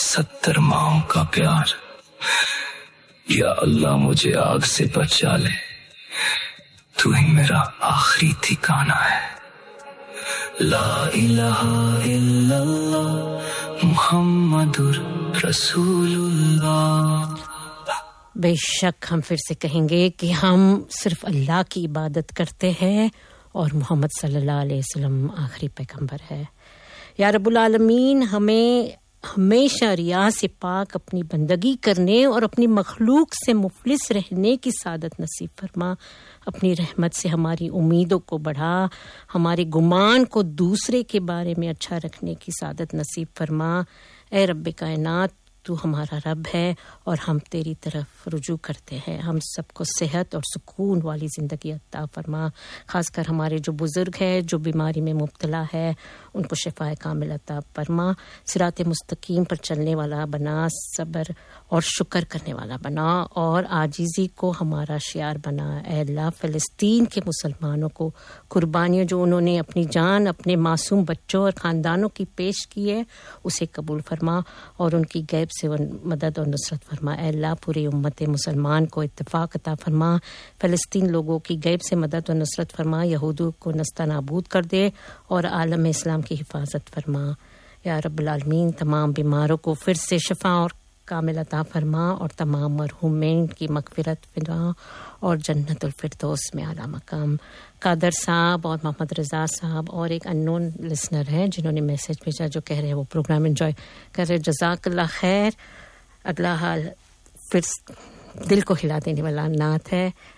70 ماہوں کا پیار. یا اللہ مجھے آگ سے بچا لے, تو ہی میرا آخری ٹھکانہ ہے. لا الہ الا اللہ محمد رسول اللہ. بے شک ہم پھر سے کہیں گے کہ ہم صرف اللہ کی عبادت کرتے ہیں اور محمد صلی اللہ علیہ وسلم آخری پیغمبر ہے. یا رب العالمین ہمیں ہمیشہ ریا سے پاک اپنی بندگی کرنے اور اپنی مخلوق سے مفلس رہنے کی سعادت نصیب فرما. اپنی رحمت سے ہماری امیدوں کو بڑھا, ہمارے گمان کو دوسرے کے بارے میں اچھا رکھنے کی سعادت نصیب فرما. اے رب کائنات, تو ہمارا رب ہے اور ہم تیری طرف رجوع کرتے ہیں. ہم سب کو صحت اور سکون والی زندگی عطا فرما. خاص کر ہمارے جو بزرگ ہیں, جو بیماری میں مبتلا ہے, ان کو شفا کامل عطا فرما. صراط مستقیم پر چلنے والا بنا, صبر اور شکر کرنے والا بنا, اور عاجزی کو ہمارا شعار بنا. اے اللہ, فلسطین کے مسلمانوں کو قربانیاں جو انہوں نے اپنی جان اپنے معصوم بچوں اور خاندانوں کی پیش کی ہے, اسے قبول فرما اور ان کی غیب سے مدد اور نصرت فرما. اے اللہ, پوری امت مسلمان کو اتفاق عطا فرما. فلسطین لوگوں کی غیب سے مدد اور نصرت فرما. یہودوں کو نستہ نابود کر دے اور عالم اسلام کی حفاظت فرما. یا رب العالمین, تمام بیماروں کو پھر سے شفا اور کامل عطا فرما, اور تمام مرحومین کی مغفرت فرما اور جنت الفردوس میں اعلیٰ مقام. قادر صاحب اور محمد رضا صاحب اور ایک انون لسنر ہیں جنہوں نے میسج بھیجا, جو کہہ رہے ہیں وہ پروگرام انجوائے کر رہے. جزاک اللہ خیر. اگلا حال پھر دل کو ہلا دینے والا نعت ہے.